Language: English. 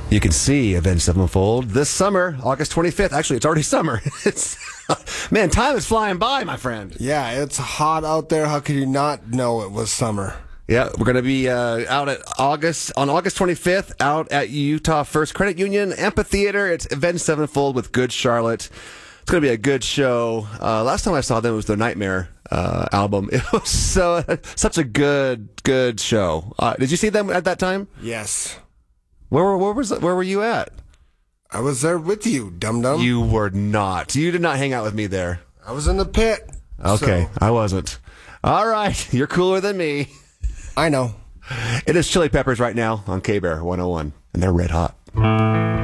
You can see Avenged Sevenfold this summer, August 25th. Actually, it's already summer. Man, time is flying by, my friend. Yeah, it's hot out there. How could you not know it was summer? Yeah, we're going to be out on August 25th, out at Utah First Credit Union Amphitheater. It's Avenged Sevenfold with Good Charlotte. It's going to be a good show. Last time I saw them was their Nightmare album. It was such a good show. Did you see them at that time? Yes. Where were you at? I was there with you, dum-dum. You were not. You did not hang out with me there. I was in the pit. Okay, so. I wasn't. All right, you're cooler than me. I know. It is Chili Peppers right now on K-Bear 101, and they're red hot.